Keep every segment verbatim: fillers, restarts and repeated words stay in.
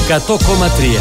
εκατό κόμμα τρία.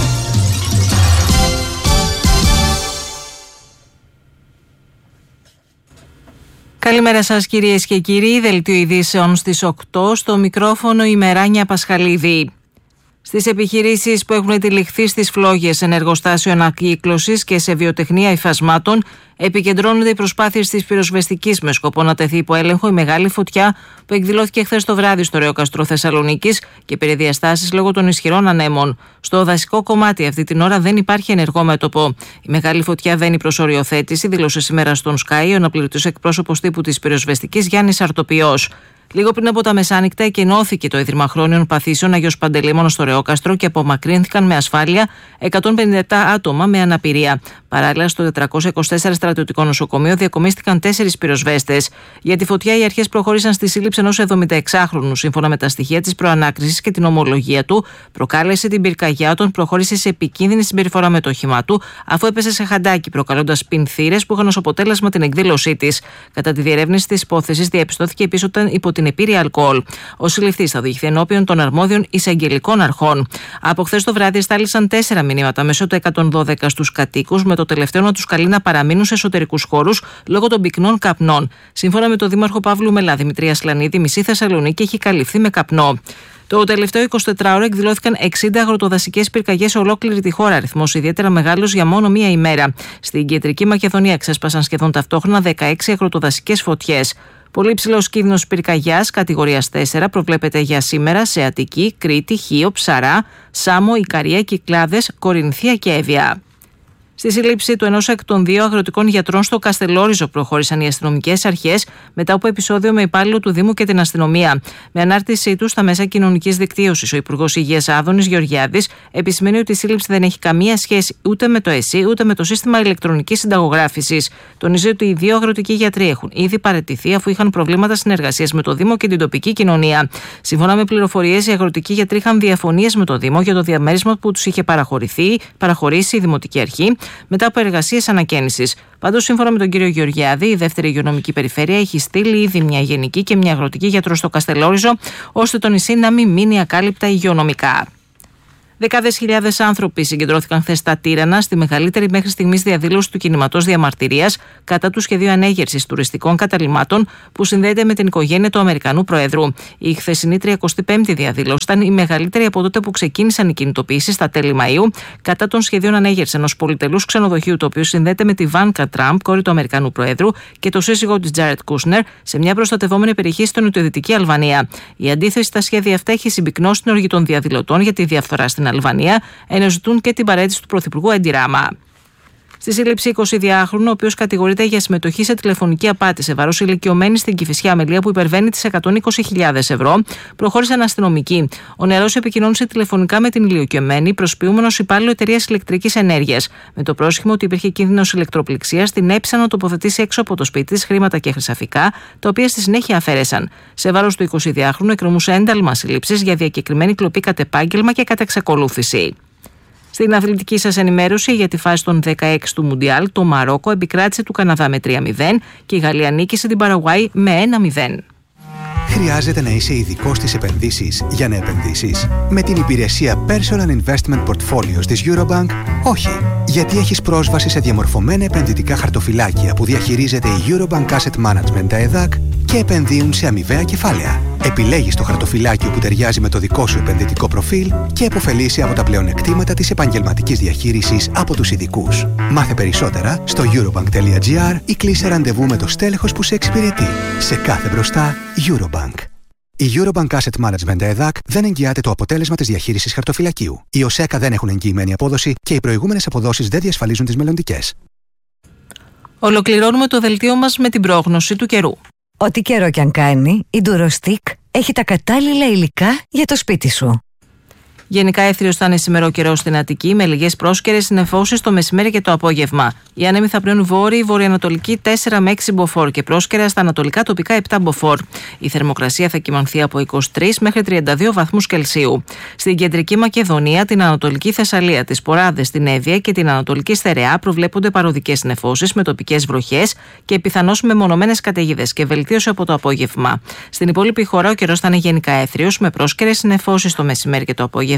Καλημέρα σας κυρίες και κύριοι, δελτίο ειδήσεων στις οκτώ, στο μικρόφωνο η Μεράνια Πασχαλίδη. Στις επιχειρήσεις που έχουν τυλιχθεί στις φλόγες ενεργοστάσεων ανακύκλωσης και σε βιοτεχνία υφασμάτων επικεντρώνονται οι προσπάθειες της πυροσβεστικής με σκοπό να τεθεί υπό έλεγχο η μεγάλη φωτιά που εκδηλώθηκε χθες το βράδυ στο Ρεόκαστρο Θεσσαλονίκης και πήρε διαστάσεις λόγω των ισχυρών ανέμων. Στο δασικό κομμάτι αυτή την ώρα δεν υπάρχει ενεργό μέτωπο. Η μεγάλη φωτιά βαίνει προς οριοθέτηση, δήλωσε σήμερα στον Sky ο αναπληρωτής εκπρόσωπος τύπου της πυροσβεστικής Γιάννης Αρτοπιός. Λίγο πριν από τα μεσάνυχτα εκενώθηκε το Ίδρυμα Χρόνιων Παθήσεων Αγιος Παντελεήμονος στο Ρεόκαστρο και απομακρύνθηκαν με ασφάλεια εκατόν πενήντα επτά άτομα με αναπηρία. Παράλληλα, στο τετρακόσια είκοσι τέσσερα στρατιωτικό νοσοκομείο διακομίστηκαν τέσσερις πυροσβέστες. Για τη φωτιά, οι αρχές προχώρησαν στη σύλληψη ενός εβδομηνταεξάχρονου. Σύμφωνα με τα στοιχεία της προανάκρισης και την ομολογία του, προκάλεσε την πυρκαγιά όταν προχώρησε σε επικίνδυνη συμπεριφορά με το όχημά του, αφού έπεσε σε χαντάκι, προκαλώντας πινθύρες που είχαν ως αποτέλεσμα την εκδήλωσή της. Κατά τη διερεύνηση της υπόθεσης, διαπιστώθηκε επίσης ότι υπό την επίρρεια αλκοόλ. Ο συλληφθής θα διηγηθεί ενώπιον των αρμόδιων εισαγγελικών αρχών. Από χθες το βράδυ στάλησαν τέσσερα μηνύματα μέσω του εκατόν δώδεκα στους κατοίκους, με το τελευταίο να τους καλεί να παραμείνουν σε εσωτερικούς χώρους λόγω των πυκνών καπνών. Σύμφωνα με τον Δήμαρχο Παύλου Μελά, Δημητρία Σλανίδη, μισή Θεσσαλονίκη έχει καλυφθεί με καπνό. Το τελευταίο εικοσιτετράωρο εκδηλώθηκαν εξήντα αγροτοδασικές πυρκαγιές σε ολόκληρη τη χώρα, αριθμός ιδιαίτερα μεγάλος για μόνο μία ημέρα. Στην Κεντρική Μακεδονία ξέσπασαν σχεδόν ταυτόχρονα δεκαέξι αγροτοδασικές φωτιές. Πολύ ψηλός κίνδυνος πυρκαγιάς κατηγορίας τέσσερα προβλέπεται για σήμερα σε Αττική, Κρήτη, Χίο, Ψαρά, Σάμο, Ικαρία, Κυκλάδες, Κορινθία και Εύβοια. Στη σύλληψη του ενός εκ των δύο αγροτικών γιατρών στο Καστελόριζο προχώρησαν οι αστυνομικές αρχές μετά από επεισόδιο με υπάλληλο του Δήμου και την αστυνομία. Με ανάρτησή του στα μέσα κοινωνικής δικτύωσης, ο Υπουργός Υγείας Άδωνης Γεωργιάδης επισημαίνει ότι η σύλληψη δεν έχει καμία σχέση ούτε με το ΕΣΥ ούτε με το σύστημα ηλεκτρονικής συνταγογράφησης. Τονίζει ότι οι δύο αγροτικοί γιατροί έχουν ήδη παραιτηθεί αφού είχαν προβλήματα συνεργασίας με το Δήμο και την τοπική κοινωνία. Σύμφωνα με πληροφορίες, οι αγροτικοί γιατροί είχαν διαφωνίες με το Δήμο για το διαμέρισμα που τους είχε παραχωρήσει η Δημοτική Αρχή μετά από εργασίες ανακαίνησης. Πάντως, σύμφωνα με τον κύριο Γεωργιάδη, η δεύτερη υγειονομική περιφέρεια έχει στείλει ήδη μια γενική και μια αγροτική γιατρό στο Καστελόριζο, ώστε το νησί να μην μείνει ακάλυπτα υγειονομικά. Δεκάδες χιλιάδες άνθρωποι συγκεντρώθηκαν χθες στα Τύρανα στη μεγαλύτερη μέχρι στιγμής διαδήλωση του κινήματος διαμαρτυρίας κατά του σχεδίου ανέγερσης τουριστικών καταλυμάτων που συνδέεται με την οικογένεια του Αμερικανού Προέδρου. Η χθεσινή τριακοστή πέμπτη διαδήλωση ήταν η μεγαλύτερη από τότε που ξεκίνησαν οι κινητοποιήσεις στα τέλη Μαΐου κατά των σχεδίων ανέγερσης ενός πολυτελούς ξενοδοχείου, το οποίο συνδέεται με τη Βάνκα Τραμπ, κόρη του Αμερικανού Προέδρου, και το σύζυγό της Τζάρετ Κούσνερ, σε μια προστατευόμενη περιοχή στην νοτιοδυτική Αλβανία. Η αντίθεση στα σχέδια αυτά έχει συμπυκνώσει την οργή των διαδηλωτών για τη διαφθορά στην Αλβανία, ενώ ζητούν και την παραίτηση του Πρωθυπουργού Έντι Ράμα. Στη σύλληψη εικοσιδυάχρονου, ο οποίος κατηγορείται για συμμετοχή σε τηλεφωνική απάτη σε βάρος ηλικιωμένη στην Κηφισιά Αμελία που υπερβαίνει τις εκατόν είκοσι χιλιάδες ευρώ, προχώρησαν αστυνομικοί. Ο νεαρός επικοινώνησε τηλεφωνικά με την ηλικιωμένη, προσποιούμενος υπάλληλο εταιρείας ηλεκτρικής ενέργειας. Με το πρόσχημα ότι υπήρχε κίνδυνος ηλεκτροπληξίας, την έπεισαν να τοποθετήσει έξω από το σπίτι της χρήματα και χρυσαφικά, τα οποία στη συνέχεια αφαίρεσαν. Σε βάρος του εικοσιδυάχρονου εκκρεμούσε ένταλμα σύλληψης για διακεκριμένη κλοπή κατ' επάγγελμα και κατ' εξακολούθηση. Στην αθλητική σας ενημέρωση για τη φάση των δεκαέξι του Μουντιάλ, το Μαρόκο επικράτησε του Καναδά με τρία μηδέν και η Γαλλία νίκησε την Παραγουάη με ένα μηδέν. Χρειάζεται να είσαι ειδικός στις επενδύσεις για να επενδύσεις? Με την υπηρεσία Personal Investment Portfolios της Eurobank, όχι. Γιατί έχεις πρόσβαση σε διαμορφωμένα επενδυτικά χαρτοφυλάκια που διαχειρίζεται η Eurobank Asset Management, τα ΕΔΑΚ, και επενδύουν σε αμοιβαία κεφάλαια. Επιλέγεις το χαρτοφυλάκιο που ταιριάζει με το δικό σου επενδυτικό προφίλ και επωφελείσαι από τα πλεονεκτήματα της επαγγελματικής διαχείρισης από τους ειδικούς. Μάθε περισσότερα στο eurobank τελεία gr ή κλείσε ραντεβού με το στέλεχος που σε εξυπηρετεί. Σε κάθε μπροστά, Eurobank. Η Eurobank Asset Management ΕΔΑΚ δεν εγγυάται το αποτέλεσμα της διαχείρισης χαρτοφυλακίου. Οι ΟΣΕΚΑ δεν έχουν εγγυημένη απόδοση και οι προηγούμενες αποδόσεις δεν διασφαλίζουν τις μελλοντικές. Ολοκληρώνουμε το δελτίο μας με την πρόγνωση του καιρού. Ό,τι καιρό κι αν κάνει, η Durostick έχει τα κατάλληλα υλικά για το σπίτι σου. Γενικά εύθριος θα είναι σήμερα ο καιρός στην Αττική, με λιγές πρόσκαιρες συννεφώσεις το μεσημέρι και το απόγευμα. Οι άνεμοι θα πλέουν βόρειοι, βορειοανατολικοί τέσσερα με έξι μποφόρ και πρόσκαιρα στα ανατολικά τοπικά επτά μποφόρ. Η θερμοκρασία θα κυμανθεί από είκοσι τρεις μέχρι τριάντα δύο βαθμούς Κελσίου. Στην κεντρική Μακεδονία, την ανατολική Θεσσαλία, τις Ποράδες, την Εύβοια και την ανατολική Στερεά προβλέπονται παροδικές συννεφώσεις με τοπικές βροχές και πιθανώς μεμονωμένες καταιγίδες και βελτίωση από το απόγευμα. Στην υπόλοιπη χώρα ο καιρός θα είναι γενικά εύθριος με πρόσκαιρες συννεφώσεις το μεσημέρι και το απόγευμα.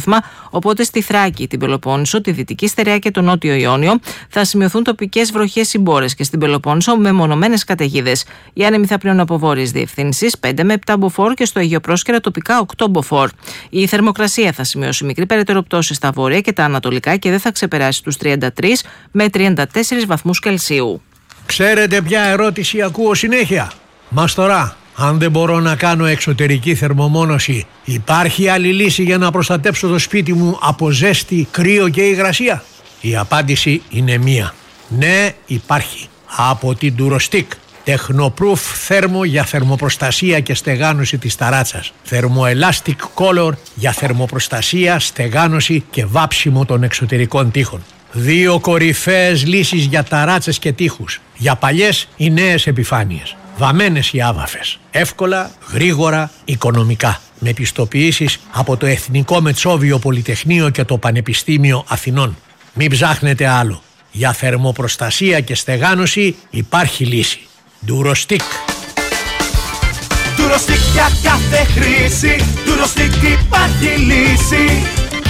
απόγευμα, οπότε στη Θράκη, την Πελοπόννησο, τη Δυτική Στερεά και το Νότιο Ιόνιο θα σημειωθούν τοπικές βροχές ή μπόρες και στην Πελοπόννησο με μονομένες καταιγίδες. Οι άνεμοι θα πλέουν από βόρειες διευθύνσεις πέντε με επτά μποφόρ και στο Αιγαίο Πρόσκαιρα τοπικά οκτώ μποφόρ. Η θερμοκρασία θα σημειώσει μικρή περαιτέρω πτώση στα βόρεια και τα ανατολικά και δεν θα ξεπεράσει τους τριάντα τρεις με τριάντα τέσσερις βαθμούς Κελσίου. Ξέρετε ποια ερώτηση ακούω συνέχεια? Μας τώρα, αν δεν μπορώ να κάνω εξωτερική θερμομόνωση, υπάρχει άλλη λύση για να προστατέψω το σπίτι μου από ζέστη, κρύο και υγρασία? Η απάντηση είναι μία. Ναι, υπάρχει. Από την Durostick. Technoproof θέρμο για θερμοπροστασία και στεγάνωση της ταράτσας. Thermoelastic Color για θερμοπροστασία, στεγάνωση και βάψιμο των εξωτερικών τοίχων. Δύο κορυφαίες λύσεις για ταράτσες και τοίχους. Για παλιές ή νέες επιφάνειες. Βαμμένες ή άβαφες. Εύκολα, γρήγορα, οικονομικά. Με πιστοποιήσεις από το Εθνικό Μετσόβιο Πολυτεχνείο και το Πανεπιστήμιο Αθηνών. Μην ψάχνετε άλλο. Για θερμοπροστασία και στεγάνωση υπάρχει λύση. Durostick. Durostick για κάθε χρήση. Durostick υπάρχει λύση.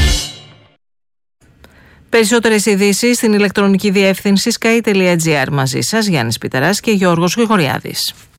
Περισσότερες ειδήσεις στην ηλεκτρονική διεύθυνση sky τελεία gr. Μαζί σας Γιάννης Πιταράς και Γιώργος Γρηγοριάδης.